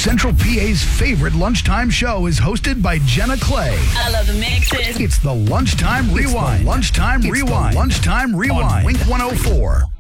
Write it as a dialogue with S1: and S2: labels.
S1: Central PA's favorite lunchtime show is hosted by Jenna Clay.
S2: I love the mixes.
S1: It's the Lunchtime Rewind. Lunchtime Rewind. Lunchtime Rewind. On Wink 104.